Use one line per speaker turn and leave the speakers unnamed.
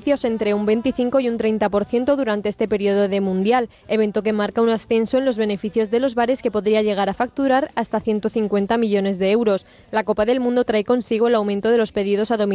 precios entre un 25 y un 30% durante este periodo de Mundial, evento que marca un ascenso en los beneficios de los bares que podría llegar a facturar hasta 150 millones de euros. La Copa del Mundo trae consigo el aumento de los pedidos a domicilio